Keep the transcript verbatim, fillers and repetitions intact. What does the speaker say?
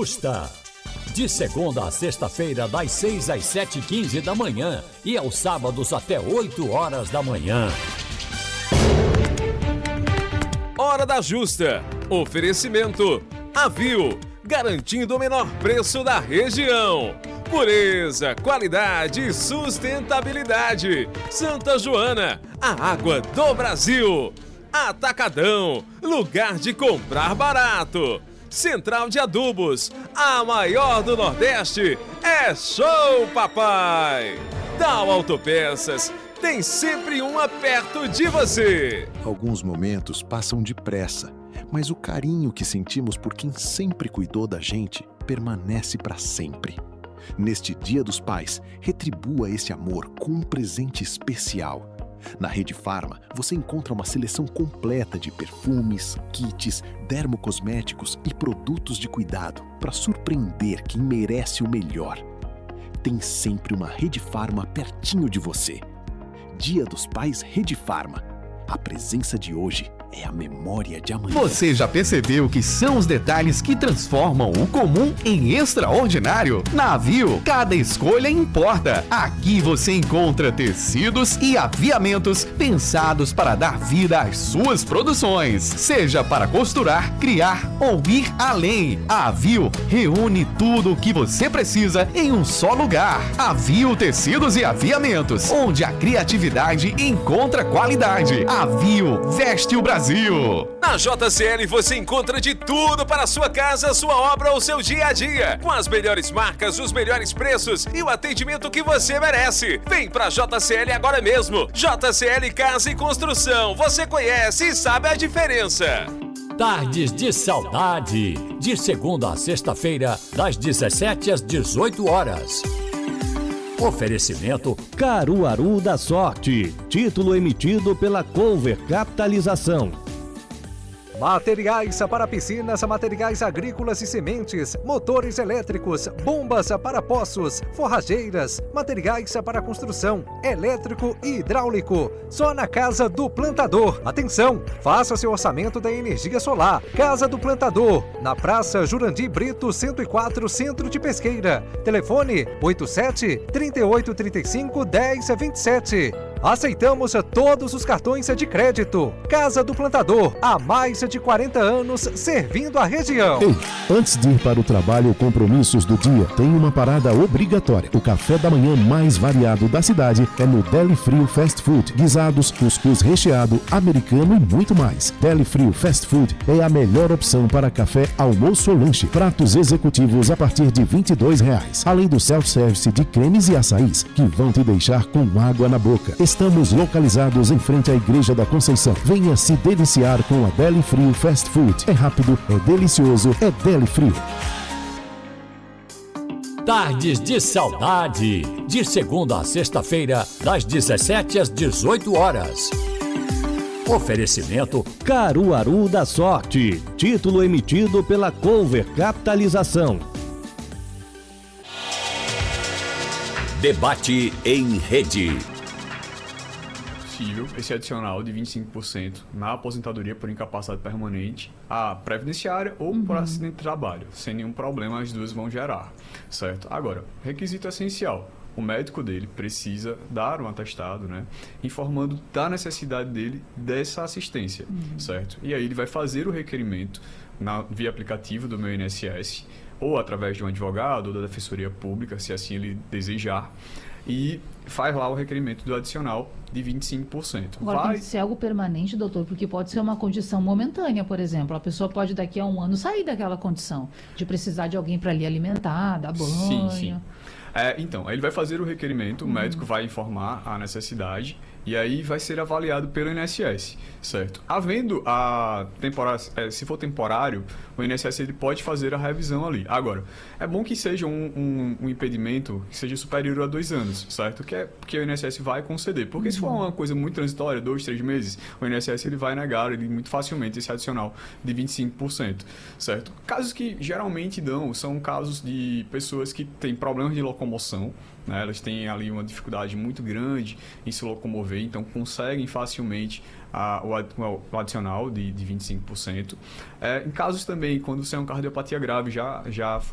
Justa. De segunda a sexta-feira, das seis às sete e quinze da manhã e aos sábados até oito horas da manhã. Hora da Justa. Oferecimento Avil, garantindo o menor preço da região. Pureza, qualidade e sustentabilidade. Santa Joana, a água do Brasil. Atacadão, lugar de comprar barato. Central de Adubos, a maior do Nordeste. É show, papai! Dal Autopeças, tem sempre uma perto de você. Alguns momentos passam depressa, mas o carinho que sentimos por quem sempre cuidou da gente permanece para sempre. Neste Dia dos Pais, retribua esse amor com um presente especial. Na Rede Farma, você encontra uma seleção completa de perfumes, kits, dermocosméticos e produtos de cuidado para surpreender quem merece o melhor. Tem sempre uma Rede Farma pertinho de você. Dia dos Pais Rede Farma. A presença de hoje é a memória de amanhã. Você já percebeu que são os detalhes que transformam o comum em extraordinário? Na Avil, cada escolha importa. Aqui você encontra tecidos e aviamentos pensados para dar vida às suas produções. Seja para costurar, criar ou ir além. A Avil reúne tudo o que você precisa em um só lugar. Avil Tecidos e Aviamentos, onde a criatividade encontra qualidade. Avil veste o Brasil. Na J C L você encontra de tudo para a sua casa, sua obra ou seu dia a dia. Com as melhores marcas, os melhores preços e o atendimento que você merece. Vem pra J C L agora mesmo. J C L Casa e Construção. Você conhece e sabe a diferença. Tardes de Saudade. De segunda a sexta-feira, das dezessete às dezoito horas. Oferecimento Caruaru da Sorte. Título emitido pela Cover Capitalização. Materiais para piscinas, materiais agrícolas e sementes, motores elétricos, bombas para poços, forrageiras, materiais para construção, elétrico e hidráulico. Só na Casa do Plantador. Atenção, faça seu orçamento da energia solar. Casa do Plantador, na Praça Jurandir Brito, cento e quatro, Centro de Pesqueira. Telefone oito sete, três oito três cinco, um zero dois sete. Aceitamos todos os cartões de crédito. Casa do Plantador, há mais de quarenta anos servindo a região. Ei, antes de ir para o trabalho ou compromissos do dia, tem uma parada obrigatória. O café da manhã mais variado da cidade é no Deli Frio Fast Food. Guisados, cuscuz recheado, americano e muito mais. Deli Frio Fast Food é a melhor opção para café, almoço ou lanche. Pratos executivos a partir de vinte e dois reais. Além do self-service de cremes e açaís, que vão te deixar com água na boca. Estamos localizados em frente à Igreja da Conceição. Venha se deliciar com a Deli Frio Fast Food. É rápido, é delicioso, é Deli Frio. Tardes de Saudade. De segunda a sexta-feira, das dezessete às dezoito horas. Oferecimento Caruaru da Sorte. Título emitido pela Cover Capitalização. Debate em Rede. Esse adicional de vinte e cinco por cento na aposentadoria por incapacidade permanente, a previdenciária ou uhum. por acidente de trabalho. Sem nenhum problema, as duas vão gerar, certo? Agora, requisito essencial. O médico dele precisa dar um atestado, né, informando da necessidade dele dessa assistência, uhum. certo? E aí ele vai fazer o requerimento na, via aplicativo do Meu I N S S ou através de um advogado ou da Defensoria Pública, se assim ele desejar, e faz lá o requerimento do adicional de vinte e cinco por cento. Agora Vai... tem que ser algo permanente, doutor, porque pode ser uma condição momentânea, por exemplo. A pessoa pode daqui a um ano sair daquela condição, de precisar de alguém para lhe alimentar, dar banho. Sim, sim. É, então, ele vai fazer o requerimento, o uhum. médico vai informar a necessidade e aí vai ser avaliado pelo I N S S, certo? Havendo a temporada, se for temporário, o I N S S ele pode fazer a revisão ali. Agora, é bom que seja um, um, um impedimento que seja superior a dois anos, certo? Que é porque o I N S S vai conceder. Porque uhum. se for uma coisa muito transitória, dois, três meses, o I N S S ele vai negar ele, muito facilmente esse adicional de vinte e cinco por cento, certo? Casos que geralmente dão são casos de pessoas que têm problemas de locomoção, né? Elas têm ali uma dificuldade muito grande em se locomover, então conseguem facilmente a, o, o adicional de, de vinte e cinco por cento. É, em casos também, quando você é uma cardiopatia grave, já, já